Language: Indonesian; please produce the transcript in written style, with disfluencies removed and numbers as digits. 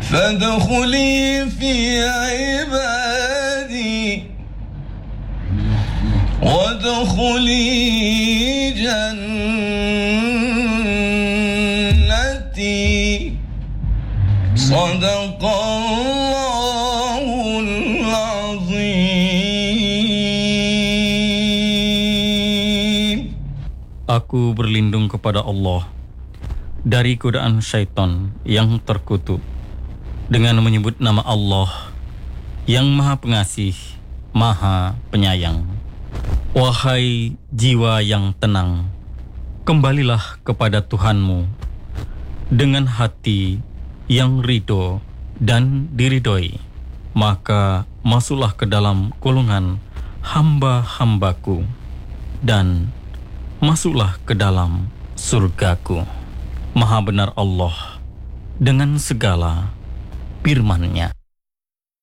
فادخلي في عبادي وادخلي جنتي صدق الله العظيم. Aku berlindung kepada Allah dari godaan syaitan yang terkutuk dengan menyebut nama Allah yang Maha Pengasih, Maha Penyayang. Wahai jiwa yang tenang, kembalilah kepada Tuhanmu dengan hati yang ridho dan diridhoi, maka masuklah ke dalam golongan hamba-hambaku dan masuklah ke dalam surgaku. Maha benar Allah dengan segala firman-Nya.